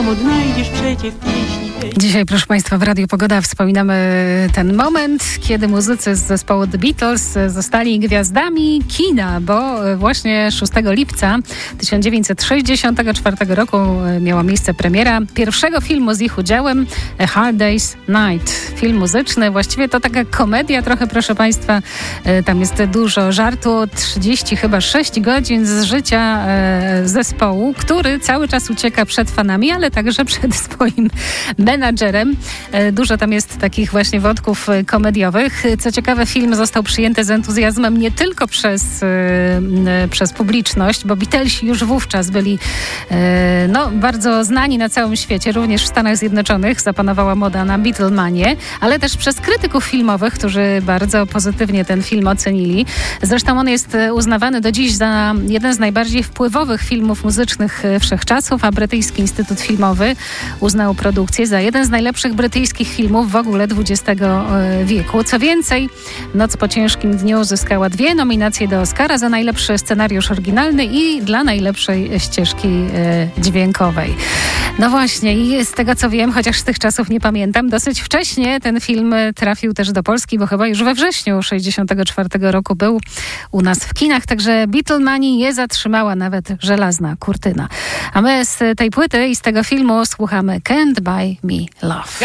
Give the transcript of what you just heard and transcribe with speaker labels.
Speaker 1: Odnajdziesz przecie w pieśni.
Speaker 2: Dzisiaj, proszę Państwa, w Radiu Pogoda wspominamy ten moment, kiedy muzycy z zespołu The Beatles zostali gwiazdami kina, bo właśnie 6 lipca 1964 roku miała miejsce premiera pierwszego filmu z ich udziałem, A Hard Day's Night. Film muzyczny, właściwie to taka komedia trochę, proszę Państwa. Tam jest dużo żartu, 36 godzin z życia zespołu, który cały czas ucieka przed fanami, ale także przed swoim menadżerem. Dużo tam jest takich właśnie wątków komediowych. Co ciekawe, film został przyjęty z entuzjazmem nie tylko przez publiczność, bo Beatlesi już wówczas byli bardzo znani na całym świecie, również w Stanach Zjednoczonych zapanowała moda na Beatlemanię, ale też przez krytyków filmowych, którzy bardzo pozytywnie ten film ocenili. Zresztą on jest uznawany do dziś za jeden z najbardziej wpływowych filmów muzycznych wszechczasów, a Brytyjski Instytut Filmowy uznał produkcję za jeden z najlepszych brytyjskich filmów w ogóle XX wieku. Co więcej, Noc po ciężkim dniu zyskała 2 nominacje do Oscara za najlepszy scenariusz oryginalny i dla najlepszej ścieżki dźwiękowej. No właśnie, i z tego co wiem, chociaż z tych czasów nie pamiętam, dosyć wcześnie ten film trafił też do Polski, bo chyba już we wrześniu 1964 roku był u nas w kinach, także Beatlemanii nie zatrzymała nawet żelazna kurtyna. A my z tej płyty i z tego filmu słuchamy Can't Buy Me Love.